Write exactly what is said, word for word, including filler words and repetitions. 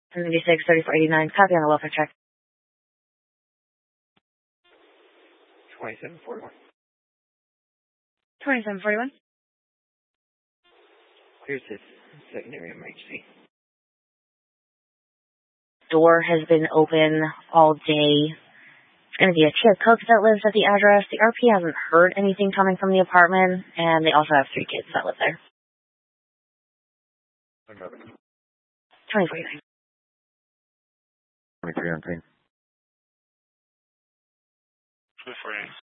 ninety-six, thirty-four eighty-nine. Copy on the welfare check. twenty-seven forty-one. twenty-seven forty-one. Here's this secondary emergency. Door has been open all day. It's going to be a kid cook that lives at the address. The R P hasn't heard anything coming from the apartment, and they also have three kids that live there. twenty forty-nine. twenty-three on scene. twenty forty-nine.